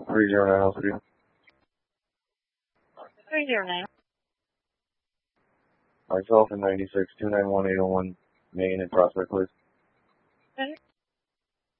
309 House View. 309. Myself in 96, 291-801 Main and Prospect, please. Okay.